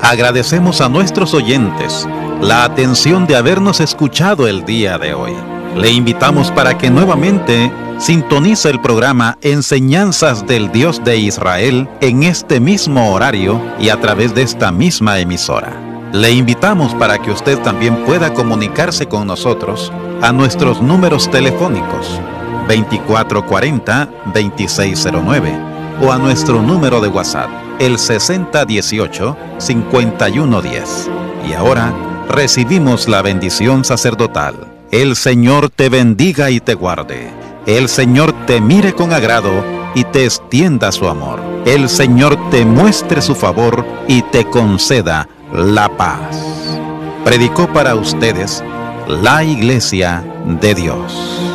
Agradecemos a nuestros oyentes la atención de habernos escuchado el día de hoy. Le invitamos para que nuevamente sintonice el programa Enseñanzas del Dios de Israel en este mismo horario y a través de esta misma emisora. Le invitamos para que usted también pueda comunicarse con nosotros a nuestros números telefónicos 2440-2609 o a nuestro número de WhatsApp, el 6018-5110. Y ahora recibimos la bendición sacerdotal. El Señor te bendiga y te guarde. El Señor te mire con agrado y te extienda su amor. El Señor te muestre su favor y te conceda la paz. Predicó para ustedes la Iglesia de Dios.